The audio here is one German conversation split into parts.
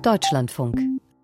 Deutschlandfunk.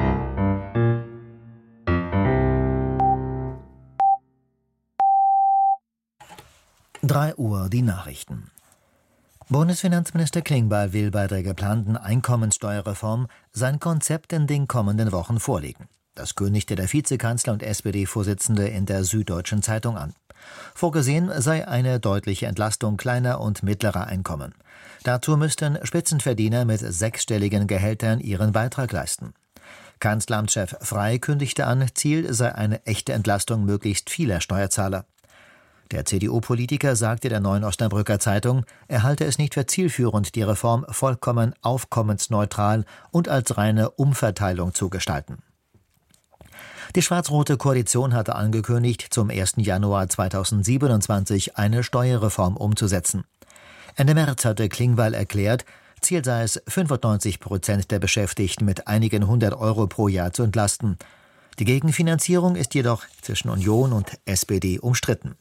Drei Uhr die Nachrichten. Bundesfinanzminister Klingbeil will bei der geplanten Einkommensteuerreform sein Konzept in den kommenden Wochen vorlegen. Das kündigte der Vizekanzler und SPD-Vorsitzende in der Süddeutschen Zeitung an. Vorgesehen sei eine deutliche Entlastung kleiner und mittlerer Einkommen. Dazu müssten Spitzenverdiener mit sechsstelligen Gehältern ihren Beitrag leisten. Kanzleramtschef Frey kündigte an, Ziel sei eine echte Entlastung möglichst vieler Steuerzahler. Der CDU-Politiker sagte der Neuen Osnabrücker Zeitung, er halte es nicht für zielführend, die Reform vollkommen aufkommensneutral und als reine Umverteilung zu gestalten. Die schwarz-rote Koalition hatte angekündigt, zum 1. Januar 2027 eine Steuerreform umzusetzen. Ende März hatte Klingbeil erklärt, Ziel sei es, 95% der Beschäftigten mit einigen 100 Euro pro Jahr zu entlasten. Die Gegenfinanzierung ist jedoch zwischen Union und SPD umstritten.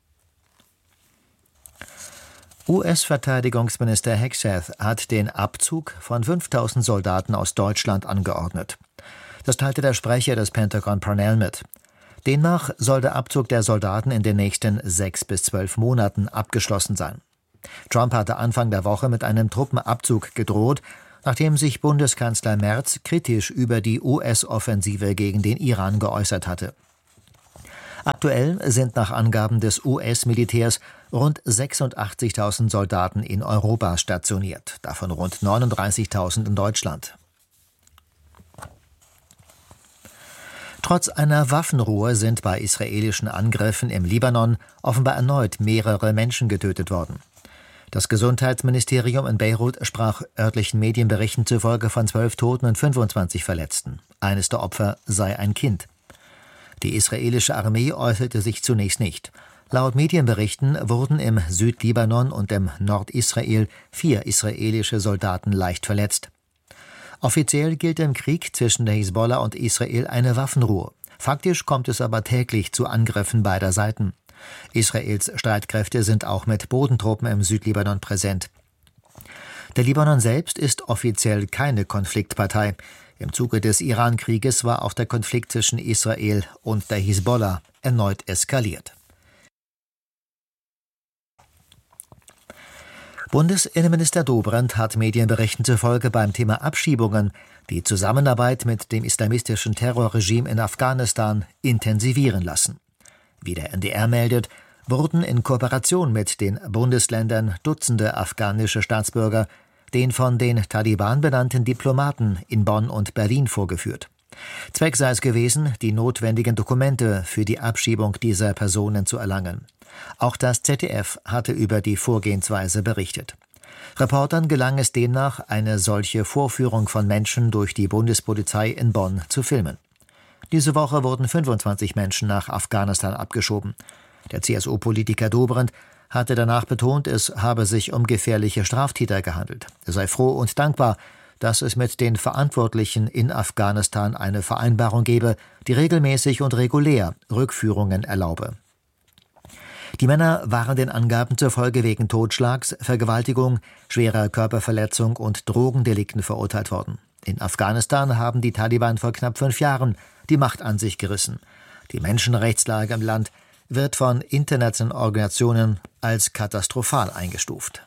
US-Verteidigungsminister Hegseth hat den Abzug von 5.000 Soldaten aus Deutschland angeordnet. Das teilte der Sprecher des Pentagon Parnell mit. Demnach soll der Abzug der Soldaten in den nächsten 6 bis 12 Monaten abgeschlossen sein. Trump hatte Anfang der Woche mit einem Truppenabzug gedroht, nachdem sich Bundeskanzler Merz kritisch über die US-Offensive gegen den Iran geäußert hatte. Aktuell sind nach Angaben des US-Militärs rund 86.000 Soldaten in Europa stationiert, davon rund 39.000 in Deutschland. Trotz einer Waffenruhe sind bei israelischen Angriffen im Libanon offenbar erneut mehrere Menschen getötet worden. Das Gesundheitsministerium in Beirut sprach örtlichen Medienberichten zufolge von 12 Toten und 25 Verletzten. Eines der Opfer sei ein Kind. Die israelische Armee äußerte sich zunächst nicht. Laut Medienberichten wurden im Südlibanon und im Nordisrael 4 israelische Soldaten leicht verletzt. Offiziell gilt im Krieg zwischen der Hisbollah und Israel eine Waffenruhe. Faktisch kommt es aber täglich zu Angriffen beider Seiten. Israels Streitkräfte sind auch mit Bodentruppen im Südlibanon präsent. Der Libanon selbst ist offiziell keine Konfliktpartei. Im Zuge des Iran-Krieges war auch der Konflikt zwischen Israel und der Hisbollah erneut eskaliert. Bundesinnenminister Dobrindt hat Medienberichten zufolge beim Thema Abschiebungen die Zusammenarbeit mit dem islamistischen Terrorregime in Afghanistan intensivieren lassen. Wie der NDR meldet, wurden in Kooperation mit den Bundesländern Dutzende afghanische Staatsbürger den von den Taliban benannten Diplomaten in Bonn und Berlin vorgeführt. Zweck sei es gewesen, die notwendigen Dokumente für die Abschiebung dieser Personen zu erlangen. Auch das ZDF hatte über die Vorgehensweise berichtet. Reportern gelang es demnach, eine solche Vorführung von Menschen durch die Bundespolizei in Bonn zu filmen. Diese Woche wurden 25 Menschen nach Afghanistan abgeschoben. Der CSU-Politiker Dobrindt hatte danach betont, es habe sich um gefährliche Straftäter gehandelt. Er sei froh und dankbar, dass es mit den Verantwortlichen in Afghanistan eine Vereinbarung gebe, die regelmäßig und regulär Rückführungen erlaube. Die Männer waren den Angaben zufolge wegen Totschlags, Vergewaltigung, schwerer Körperverletzung und Drogendelikten verurteilt worden. In Afghanistan haben die Taliban vor knapp 5 Jahren die Macht an sich gerissen. Die Menschenrechtslage im Land wird von internationalen Organisationen als katastrophal eingestuft.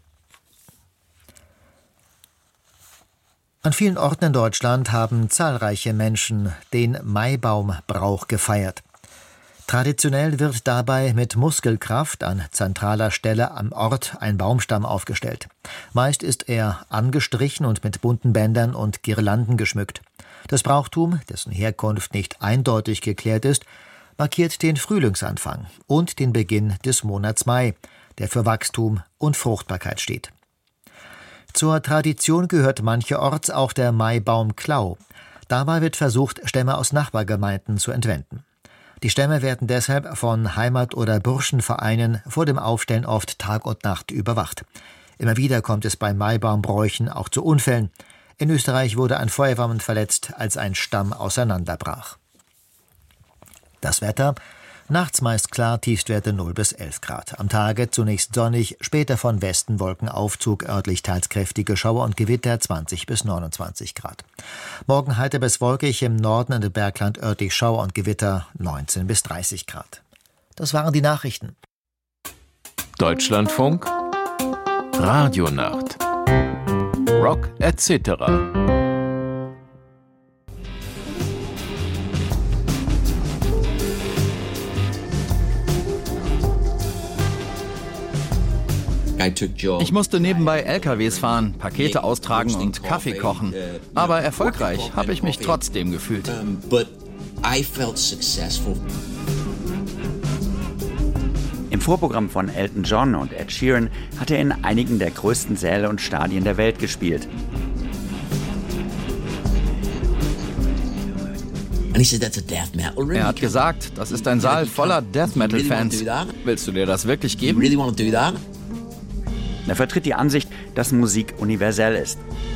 An vielen Orten in Deutschland haben zahlreiche Menschen den Maibaumbrauch gefeiert. Traditionell wird dabei mit Muskelkraft an zentraler Stelle am Ort ein Baumstamm aufgestellt. Meist ist er angestrichen und mit bunten Bändern und Girlanden geschmückt. Das Brauchtum, dessen Herkunft nicht eindeutig geklärt ist, markiert den Frühlingsanfang und den Beginn des Monats Mai, der für Wachstum und Fruchtbarkeit steht. Zur Tradition gehört mancherorts auch der Maibaumklau. Dabei wird versucht, Stämme aus Nachbargemeinden zu entwenden. Die Stämme werden deshalb von Heimat- oder Burschenvereinen vor dem Aufstellen oft Tag und Nacht überwacht. Immer wieder kommt es bei Maibaumbräuchen auch zu Unfällen. In Österreich wurde ein Feuerwehrmann verletzt, als ein Stamm auseinanderbrach. Das Wetter: Nachts meist klar, Tiefstwerte 0 bis 11 Grad. Am Tage zunächst sonnig, später von Westen Wolkenaufzug, örtlich teils kräftige Schauer und Gewitter 20 bis 29 Grad. Morgen heiter bis wolkig, im Norden und im Bergland örtlich Schauer und Gewitter 19 bis 30 Grad. Das waren die Nachrichten. Deutschlandfunk Radionacht Rock etc. Ich musste nebenbei LKWs fahren, Pakete austragen und Kaffee kochen. Aber erfolgreich habe ich mich trotzdem gefühlt. Im Vorprogramm von Elton John und Ed Sheeran hat er in einigen der größten Säle und Stadien der Welt gespielt. Er hat gesagt, das ist ein Saal voller Death-Metal-Fans. Willst du dir das wirklich geben? Er vertritt die Ansicht, dass Musik universell ist.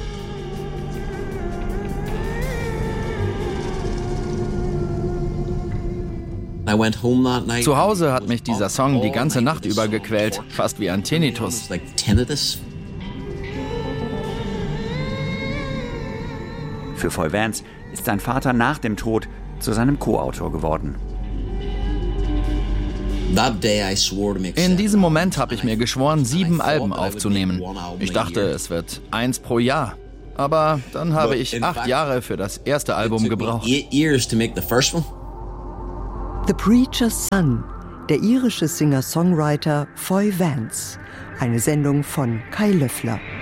Zu Hause hat mich dieser Song die ganze Nacht über gequält, fast wie ein Tinnitus. Für Foy Vance ist sein Vater nach dem Tod zu seinem Co-Autor geworden. In diesem Moment habe ich mir geschworen, 7 Alben aufzunehmen. Ich dachte, es wird 1 pro Jahr. Aber dann habe ich 8 Jahre für das erste Album gebraucht. The Preacher's Son, der irische Singer-Songwriter Foy Vance. Eine Sendung von Kai Löffler.